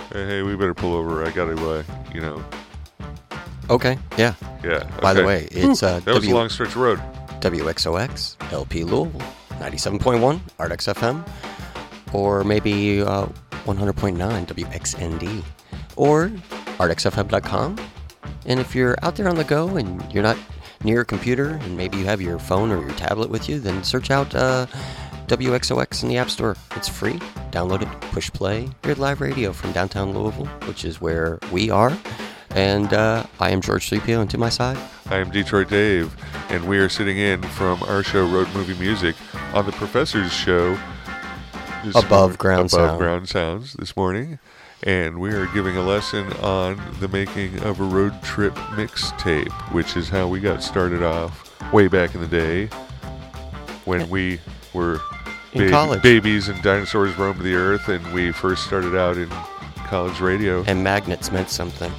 Hey, we better pull over. I got to, Okay, yeah. Yeah. By the okay. way, it's That was a long stretch of road. WXOX, LP Louisville, 97.1, Ardex FM, or maybe 100.9 WXND, or ardexfm.com. And if you're out there on the go and you're not near a computer and maybe you have your phone or your tablet with you, then search out WXOX in the App Store. It's free. Download it, push play. Hear live radio from downtown Louisville, which is where we are. And I am George Slipio, and to my side, I am Detroit Dave, and we are sitting in from our show, Road Movie Music, on the Professor's show. Above Ground Sounds this morning. And we are giving a lesson on the making of a road trip mixtape, which is how we got started off way back in the day when we were college. Babies and dinosaurs roamed the earth, and we first started out in college radio. And magnets meant something.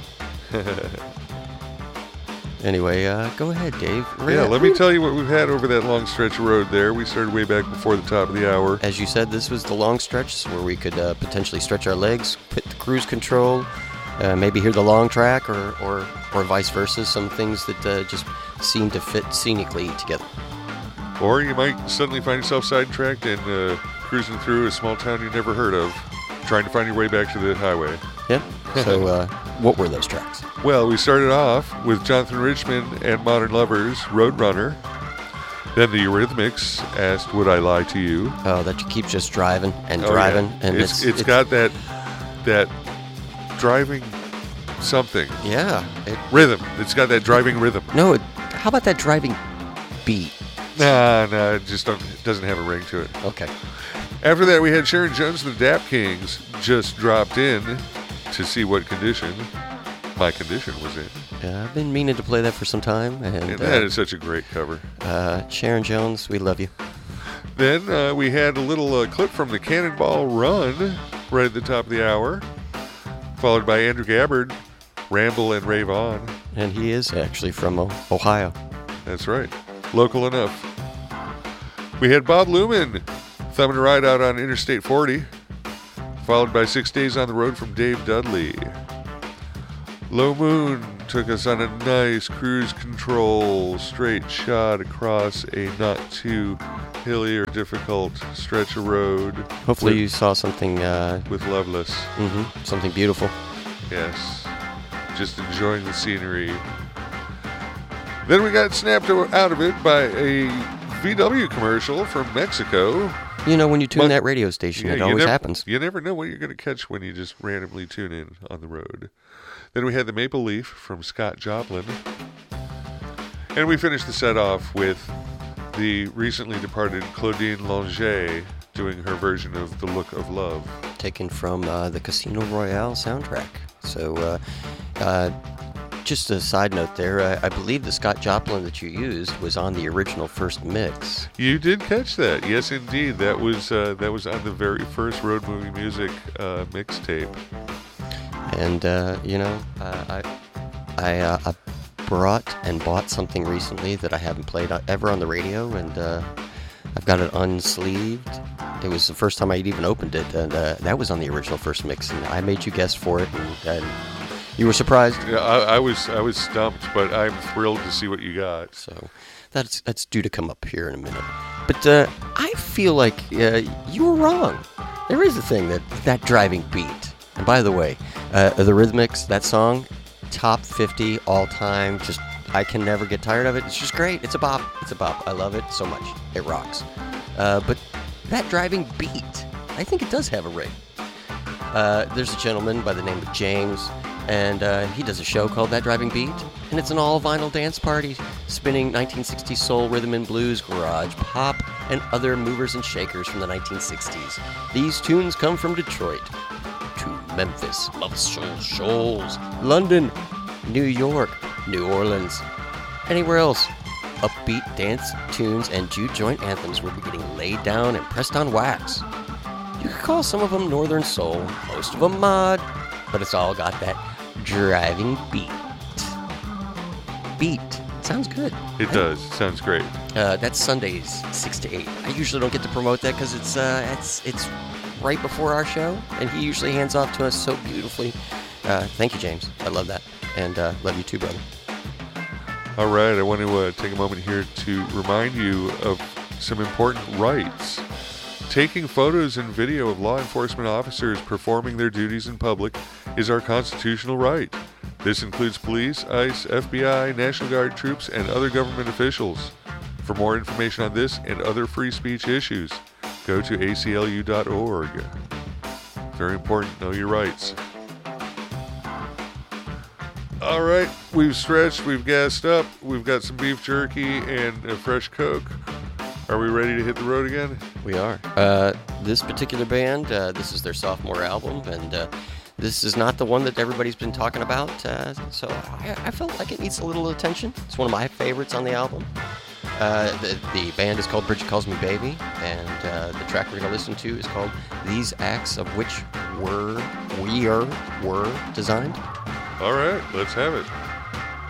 Anyway, go ahead, Dave. Yeah, let me tell you what we've had over that long stretch of road there. We started way back before the top of the hour. As you said, this was the long stretch where we could potentially stretch our legs, hit the cruise control, maybe hear the long track, or vice versa, some things that just seem to fit scenically together. Or you might suddenly find yourself sidetracked and cruising through a small town you never heard of, trying to find your way back to the highway. Yeah. So what were those tracks? Well, we started off with Jonathan Richman and Modern Lovers' Roadrunner. Then the Eurythmics asked, Would I Lie to You? Oh, that you keep just driving and driving. Yeah. And it's got that driving something. Yeah. Rhythm. It's got that driving rhythm. No, how about that driving beat? Nah, it just doesn't have a ring to it. Okay. After that, we had Sharon Jones and the Dap Kings just dropped in to see what condition my condition was in. Yeah, I've been meaning to play that for some time. And that is such a great cover. Sharon Jones, we love you. Then we had a little clip from the Cannonball Run right at the top of the hour, followed by Andrew Gabbard, Ramble and Rave On. And he is actually from Ohio. That's right. Local enough. We had Bob Luman thumbing a ride out on Interstate 40, followed by 6 Days on the Road from Dave Dudley. Low Moon took us on a nice cruise control straight shot across a not too hilly or difficult stretch of road. Hopefully you saw something with Loveless. Mm-hmm. Something beautiful. Yes. Just enjoying the scenery. Then we got snapped out of it by a VW commercial from Mexico. You know, when you tune that radio station, it always happens. You never know what you're going to catch when you just randomly tune in on the road. Then we had the Maple Leaf from Scott Joplin. And we finished the set off with the recently departed Claudine Longet doing her version of The Look of Love. Taken from the Casino Royale soundtrack. So, just a side note there, I believe the Scott Joplin that you used was on the original first mix. You did catch that. Yes, indeed. That was on the very first Road Movie Music mixtape. And, I brought and bought something recently that I haven't played ever on the radio, and I've got it unsleeved. It was the first time I'd even opened it, and that was on the original first mix, and I made you guess for it, and you were surprised? Yeah, I was stumped, but I'm thrilled to see what you got. So that's due to come up here in a minute. But I feel like you were wrong. There is a thing that driving beat. And by the way, the Rhythmics, that song, top 50 all time. Just I can never get tired of it. It's just great. It's a bop. I love it so much. It rocks. But that driving beat, I think it does have a ring. There's a gentleman by the name of James, and he does a show called That Driving Beat, and it's an all-vinyl dance party spinning 1960s soul, rhythm and blues, garage, pop, and other movers and shakers from the 1960s. These tunes come from Detroit to Memphis, Muscle Shoals, London, New York, New Orleans, anywhere else. Upbeat dance tunes and juke joint anthems will be getting laid down and pressed on wax. You could call some of them Northern Soul, most of them mod, but it's all got that driving beat. Beat. Sounds good. It does. Sounds great. That's Sundays, 6 to 8. I usually don't get to promote that because it's right before our show, and he usually hands off to us so beautifully. Thank you, James. I love that. And love you too, brother. All right, I want to take a moment here to remind you of some important rights. Taking photos and video of law enforcement officers performing their duties in public is our constitutional right. This includes police, ICE, FBI, National Guard troops, and other government officials. For more information on this and other free speech issues, go to aclu.org. Very important, know your rights. All right, we've stretched, we've gassed up, we've got some beef jerky and a fresh Coke. Are we ready to hit the road again? We are. This particular band, this is their sophomore album, and this is not the one that everybody's been talking about, so I felt like it needs a little attention. It's one of my favorites on the album. The band is called Bridget Calls Me Baby, and the track we're going to listen to is called These Acts of Which Were Designed. All right, let's have it.